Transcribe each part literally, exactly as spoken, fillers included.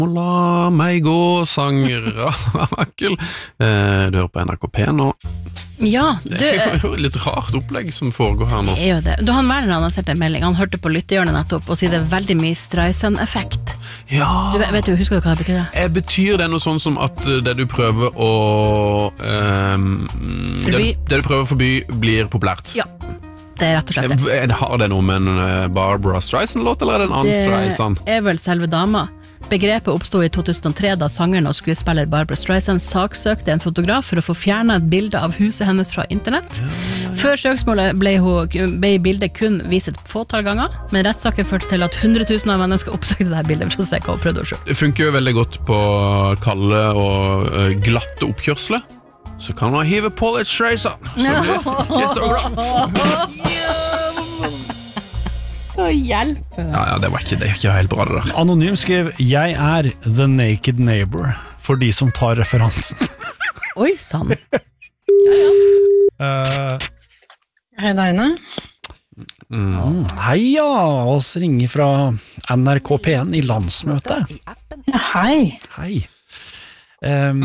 La meg gå, sang Rakel. Eh, du hører på N R K P nå. Ja, du, det er jo et litt rart opplegg som foregår her nå. Det er jo det. Du, han Werner annonserte en melding. Han hørte på lyttehjørnet nettopp og sier det er veldig mye Streisand-effekt. Ja. Du, vet du, husker du hva det betyr? Eh, betyr det noe sånn som at det du prøver å um, det, det du prøver å forby blir populært? Ja, det er rett og slett det. Eh, Har det noe med en Barbara Streisand-låt, eller er det en annen Streisand? Det er vel selve dama. Begrepet oppstod i to tusen og tre da sangeren og skuespiller Barbara Streisand saksøkte en fotograf for å få fjernet et bilde av huset hennes fra internett. Ja, ja, ja. Før søksmålet ble, hun, ble bildet kun vist et fåtall ganger, men rettssaken førte til at hundre tusen av mennesker oppsøkte dette bildet for å se hva hun prøvde å se. Det funker jo veldig godt på kalde og uh, glatte oppkjørsler. Så kan man hive på litt Streisand, så blir det så glatt. Å, hjelp. Ja, ja, det var ikke, det er ikke helt bra det der. Anonym skrev, jeg er the naked neighbor, for de som tar referansen. Oi, sann. Ja, ja. Uh, Hei, Daina. Mm. Hei, ja, oss ringer fra N R K P N i landsmøtet. Ja, hei. Hei. Um,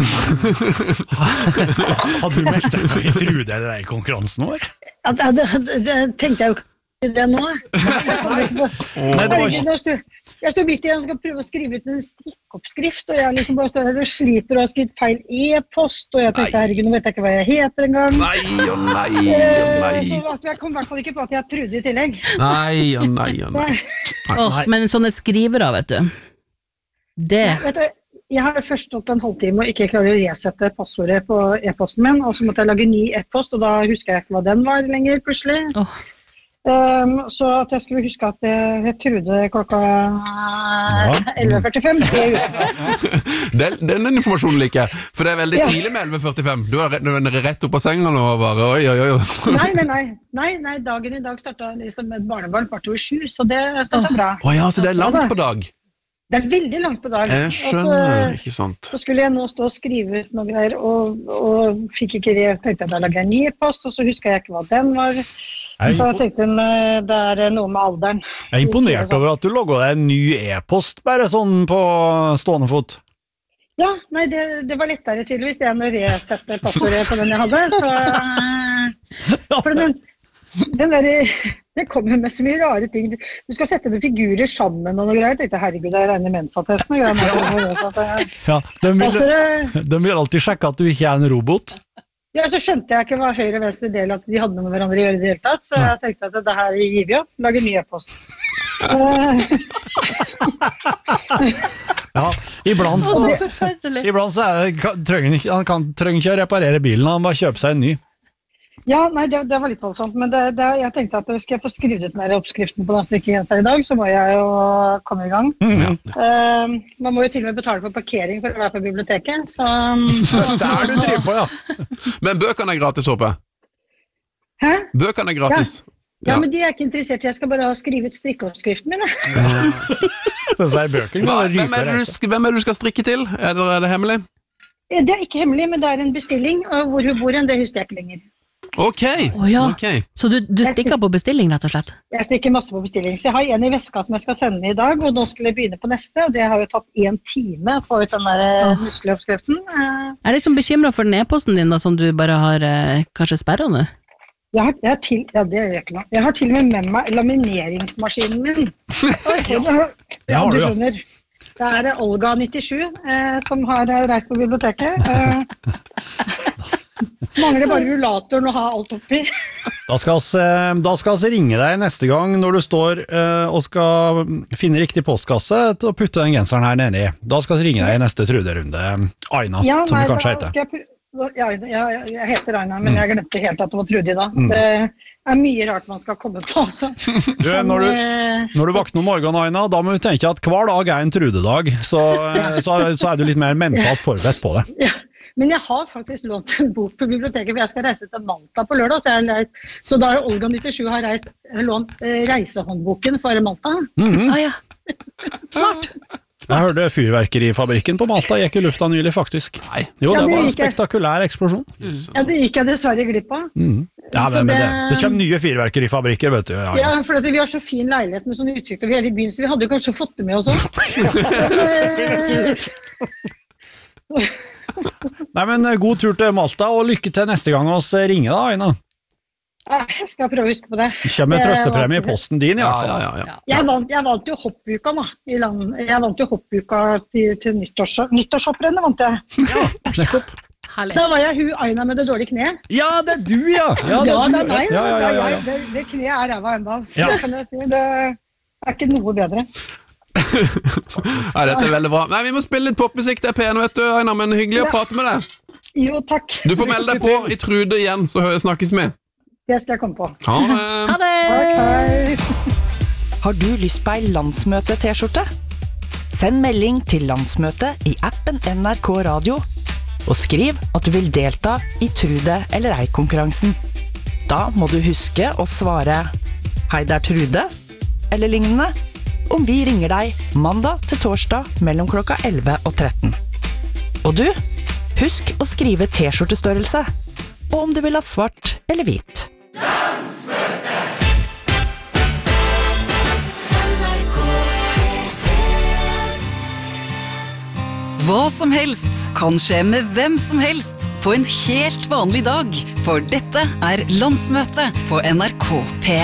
hadde du meldt deg på Trude eller i konkurransen vår? Ja, det, det, det tenkte jeg jo ikke det nå. Nei, det var ikke... Jeg står, jeg står midt i jeg skal prøve å skrive ut en strikkoppskrift, og jeg liksom bare står her og sliter og har skritt feil e-post, og jeg tenkte, herregud, nå vet jeg ikke hva jeg heter en gang. Nei, å nei, å nei. Så jeg kom i hvert fall ikke på at jeg Trude i tillegg. Nei, å nei, å nei. Åh, men sånne skrivere, vet du. Det... Vet du, jeg har først stått en halvtime og ikke klarer å resette passordet på e-posten min, og så måtte jeg lage ny e-post, og da husker jeg ikke hva den var lenger plutselig. Åh. Um, så at jeg skulle huske at jeg, jeg trodde klokka elleve førtifem. den, den informasjonen liker jeg, for det er veldig ja. tidlig med elleve førtifem. Du er rett, du er rett opp av senga nå og bare, oi, oi, oi. nei, nei, nei, nei, nei, dagen i dag startet liksom med et barnebarn kvart over sju, så det startet oh. bra. Åja, oh, så det er langt på dag? Det er veldig langt på dag. Jeg skjønner, så, ikke sant. Så skulle jeg nå stå og skrive ut noe greier, og, og fikk ikke det, tenkte jeg da lager jeg en ny e-post, og så husker jeg ikke hva den var. Så jeg tenkte det er noe med alderen. Jeg er imponert over at du logget deg en ny e-post, bare sånn på stående fot. Ja, nei, det, det var lettere tydeligvis det enn å resette passordet på den jeg hadde. Så, for den, den der, det kommer med så mye rare ting. Du skal sette med figurer sammen og noe greier. Jeg tenkte, herregud, det er rene mensattesten. Ja, de vil, de vil alltid sjekke at du ikke er en robot. Ja, så skjønte jeg ikke hva høyre og venstre del at de hadde noe med hverandre å gjøre i det hele tatt, så jeg tenkte at det her gir vi opp, lager ny e-post. Ja, iblant så, iblant så er det, kan, trenger, han kan, trenger ikke å reparere bilen, han bare kjøper seg en ny. Ja, nei, det, det var litt voldsomt, men det, det, jeg tenkte at skal jeg få skrevet ut den oppskriften på den strikkegenser i dag, så må jeg jo komme i gang. Mm. Uh, man må jo til og med betale for parkering for å være på biblioteket, så... Det er du driver på, ja. Men bøkene er gratis, håper jeg? Hæ? Bøkene er gratis. Ja. Ja, ja, men de er ikke interessert, jeg skal bare skrive ut strikkeoppskriften min. Så sier bøkene, Hva, hvem, er det du, hvem er det du skal strikke til? Er det, er det hemmelig? Det er ikke hemmelig, men det er en bestilling, og hvor hun bor, det husker jeg ikke lenger. Ok, oh, ja. okay. Så du, du stikker på bestilling, rett og slett? Jeg stikker masse på bestilling, så jeg har en i veska som jeg skal sende i dag, og nå skulle jeg begynne på neste, og det har jo tatt en time å få ut den der oh. muskeloppskriften. Jeg er litt sånn bekymret for den e-posten din da, som du bare har eh, kanskje sperret nå? Jeg har, jeg, har til, ja, det er ikke noe. Jeg har til og med med meg lamineringsmaskinen min. ja, ja, du skjønner. Det er Olga nittisju eh, som har reist på biblioteket. Eh, mangler bare rullatoren å ha alt oppi. Da skal vi ringe deg neste gang når du står uh, og skal finne riktig postkasse til å putte den genseren her nede i. Da skal vi ringe deg i neste Truderunde. Aina, ja, som nei, du kanskje heter. Jeg, ja, ja, jeg heter Aina, men jeg glemte helt at det var Trude i dag. Mm. Det er mye rart man skal komme på. Altså. Du, når, du, når du vakner om morgenen, Aina, da må vi tenke at hver dag er en Trude-dag, så, så, så er du litt mer mentalt forberedt på det. Ja. Men jeg har faktisk lånt en bok på biblioteket, for jeg skal reise til Malta på lørdag, så, jeg leid, så da er Olga nittisju har reist, lånt eh, reisehåndboken for Malta. Mm-hmm. Ah, ja. Smart! Jeg hørte fyrverkerifabrikken på Malta gikk i lufta nylig, faktisk. Nei. Jo, det, ja, det var en spektakulær eksplosjon. Mm. Ja, det gikk jeg dessverre glipp av. Mm. Ja, men, men det, det kommer nye fyrverkerifabrikker, vet du. Ja, ja for vi har så fin leilighet med sånn utsikt over hele byen, så vi hadde jo kanskje fått det med oss også. Nei, men god tur til Malta, og lykke til neste gang oss ringer da, Aina. Jeg skal prøve å huske på det. Kjem en trøstepremie i posten din i hvert fall. Ja, ja, ja, ja. Jeg, vant, jeg vant jo hoppuka da, i land. Jeg vant jo hoppuka til, til nyttårs, nyttårshopprennet, vant jeg. Ja, nettopp. Da var jeg hun Aina med det dårlige kne. Ja, det er du, ja! Ja, det er, ja, det er meg. Ja, ja, ja, ja, ja. Det, det kne er ræva enda. Ja. Det kan jeg si. Det er ikke noe bedre. Nei, dette er veldig bra. Nei, vi må spille litt popmusikk, det er pen, vet du, Aina, men hyggelig å prate med deg. Jo, takk. Du får melde deg på i Trude igjen, så snakkes vi. Det skal jeg komme på. Ha det! Ha det! Okay. Har du lyst på ei landsmøte-t-skjorte? Send melding til landsmøtet i appen N R K Radio, og skriv at du vil delta i Trude eller ei-konkurransen. Da må du huske å svare «Hei, det er Trude», eller lignende, om vi ringer deg mandag til torsdag mellom klokka elleve og tretten. Og du, husk å skrive t-skjortestørrelse, og om du vil ha svart eller hvit. Hva som helst kan skje med hvem som helst på en helt vanlig dag, for dette er landsmøte på N R K P